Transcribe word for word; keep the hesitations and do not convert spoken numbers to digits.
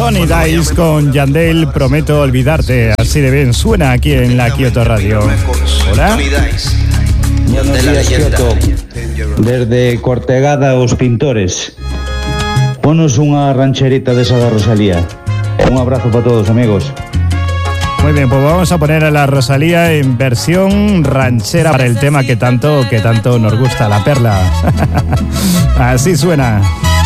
Tony Dice con Yandel, Prometo Olvidarte. Así de bien suena aquí en la Kyoto Radio. Hola. Buenos días, Kyoto. Desde Cortegada os Pintores. Ponos unha rancherita desa da Rosalía. Un abrazo para todos, amigos. Muy bien, pues vamos a poner a la Rosalía en versión ranchera para el tema que tanto, que tanto nos gusta, La Perla. Así suena.